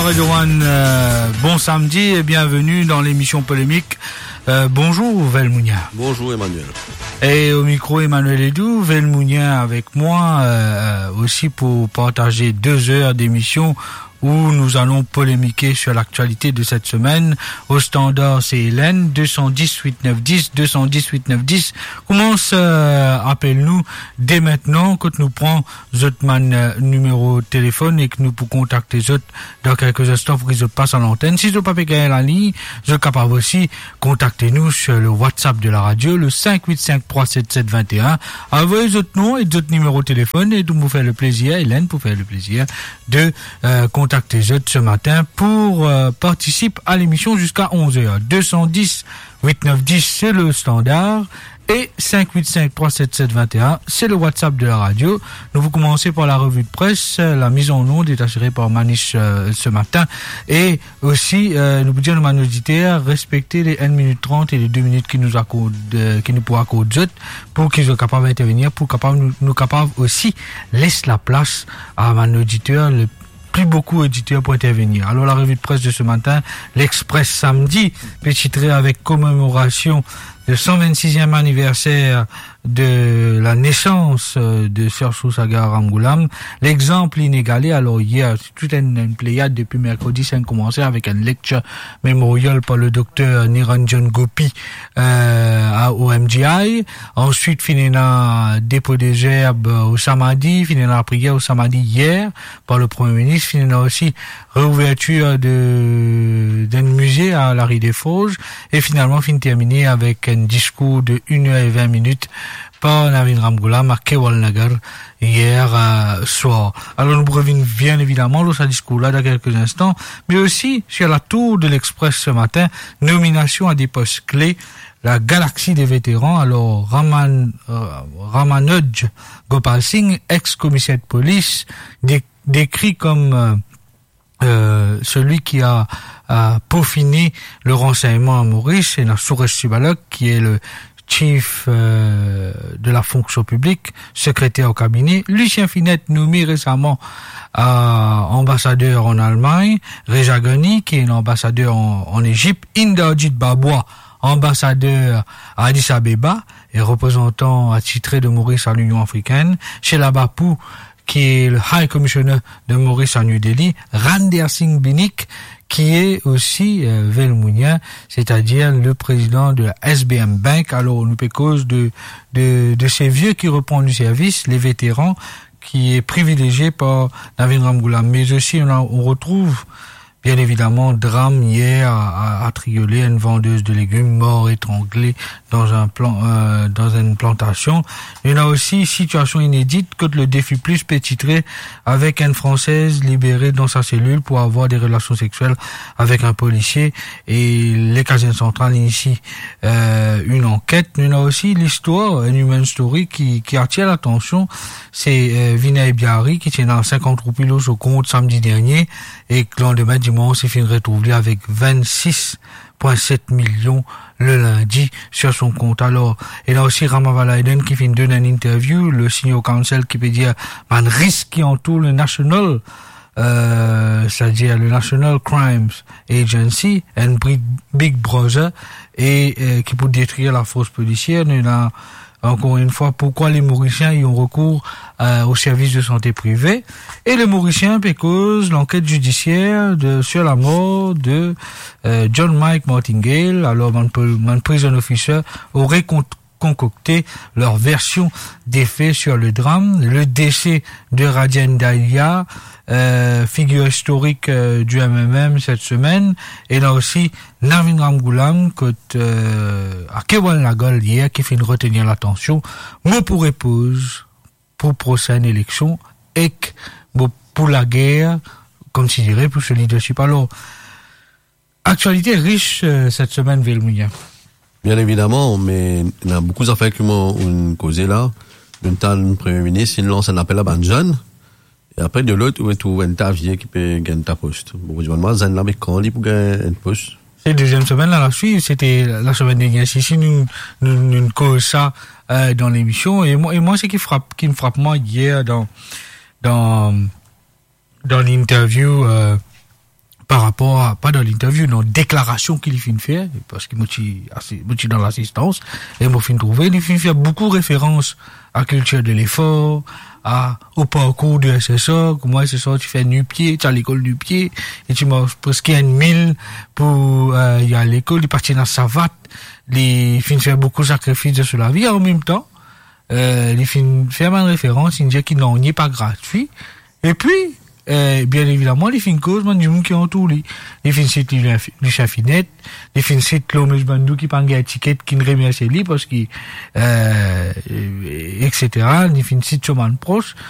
Bonsoir Edouane, bon samedi et bienvenue dans l'émission Polémique. Bonjour Velmounia. Bonjour Emmanuel. Et au micro Emmanuel Edou, Velmounia avec moi aussi pour partager 2 heures d'émission où nous allons polémiquer sur l'actualité de cette semaine. Au standard, c'est Hélène, 210-8910, 210-8910. Commence, appelle-nous dès maintenant, quand nous prenons Zotman numéro de téléphone et que nous pouvons contacter Zot dans quelques instants pour qu'ils se passent à l'antenne. Si vous n'avez pas gagné la ligne, vous êtes capable aussi contacter nous sur le WhatsApp de la radio, le 585-377-21. Envoyez votre nom et votre numéro de téléphone et nous vous faire le plaisir, Hélène, pour faire le plaisir de contacter ce matin pour participer à l'émission jusqu'à 11h. 210-8910, c'est le standard. Et 585-377-21, c'est le WhatsApp de la radio. Nous vous commencez par la revue de presse. La mise en onde est assurée par Manish ce matin. Et aussi, nous vous disons à nos auditeurs, respectez les 1 minute 30 et les 2 minutes qui nous accordent, qui nous pourraient accorder pour qu'ils soient capables d'intervenir, pour nous capables aussi laisser la place à nos auditeurs, plus beaucoup d'auditeurs pour intervenir. Alors la revue de presse de ce matin, l'Express samedi, titré avec commémoration le 126e anniversaire de la naissance de Sir Sousaga Ramgoolam, l'exemple inégalé. Alors hier, c'est toute une pléiade depuis mercredi, ça a commencé avec une lecture mémorial par le docteur Niranjan Gopi au MGI. Ensuite, finina dépôt des gerbes au Samadhi, finina la prière au Samadhi hier par le Premier ministre, finina aussi réouverture d'un musée à la Rue des Fauges et finalement fin terminé avec un discours de 1h20 par Navin Ramgoolam à Kewalnagar hier soir. Alors nous revenons bien évidemment dans ce discours-là dans quelques instants, mais aussi sur la tour de l'Express ce matin, nomination à des postes clés, la galaxie des vétérans. Alors Ramanuj Gopal Singh, ex-commissaire de police, décrit comme celui qui a peaufiné le renseignement à Maurice, et Suresh Sibalok, qui est le chief de la fonction publique, secrétaire au cabinet. Lucien Finette, nommé récemment ambassadeur en Allemagne. Reja Ghani, qui est l'ambassadeur en Égypte. Inderjit Babwa, ambassadeur à Addis Abeba et représentant attitré de Maurice à l'Union africaine. Sheila Bapu, qui est le High Commissioner de Maurice à New Delhi. Randeer Singh Binik, qui est aussi Velmounia, c'est-à-dire le président de la SBM Bank. Alors, on nous fait cause de ces vieux qui reprennent du service, les vétérans, qui est privilégié par Navin Ramgoolam. Mais aussi, on retrouve bien évidemment drame hier à Triolet, une vendeuse de légumes morte étranglée dans une plantation. Il y a aussi situation inédite que le défi plus pétitré avec une Française libérée dans sa cellule pour avoir des relations sexuelles avec un policier, et les Casiers centrales initient une enquête. Il y a aussi l'histoire, une human story qui attire l'attention. C'est Vinay Biari qui tient dans 50 roupies au compte samedi dernier, et que lendemain dimanche s'est fait retrouver avec 26,7 millions le lundi sur son compte. Alors, il y a aussi Ramavalaiden qui fait une interview, le Senior Counsel qui peut dire un risque qui entoure le National, c'est-à-dire le National Crimes Agency, un Big Brother, et qui peut détruire la force policière. Il y a encore une fois, pourquoi les Mauriciens y ont recours au service de santé privé, et les Mauriciens cause l'enquête judiciaire sur la mort de John Mike Martingale. Alors, mon prison officer aurait concocté leur version des faits sur le drame, le décès de Radien Dahlia, figure historique du MMM cette semaine, et là aussi Navin Ramgoolam à Kewalnagar hier qui fait retenir l'attention, mot pour épouse pour prochaine élection et pour la guerre, comme si dirait pour ce leadership. Alors, actualité riche cette semaine, Velmounia. Bien évidemment, mais il y a beaucoup d'affaires qui m'ont causé là. D'un temps, le Premier ministre, il lance un appel à Banjan. Et après, de l'autre, on trouve un tavier qui peut gagner ta poste. Bon, je me demande, Zan, là, mais quand il peut gagner une poste? C'est la deuxième semaine, là, la suite, c'était la semaine dernière. Si nous cause ça, dans l'émission. Et moi, c'est qui me frappe, moi, hier, dans l'interview, rapport à, pas dans l'interview, dans la déclaration qu'il fin faire, parce qu'il m'a dans l'assistance, et m'a fin trouver, il fin faire beaucoup référence à la culture de l'effort, au parcours du SSA, comment SSA, tu fais nu-pied, tu as l'école nu-pied, et tu m'as presque 1000 pour, y à l'école, il partit dans savate, il fin faire beaucoup de sacrifices sur la vie, en même temps, il fin faire une référence, il dit qu'il n'en est pas gratuit, et puis, bien évidemment, les fins cause, man, du monde qui entoure les fins sites, les chafinettes, les fins sites, l'homme bandou qui prend une ticket, qui ne remet à ses lits parce qu'il, etc., les fins sites, sur man proche,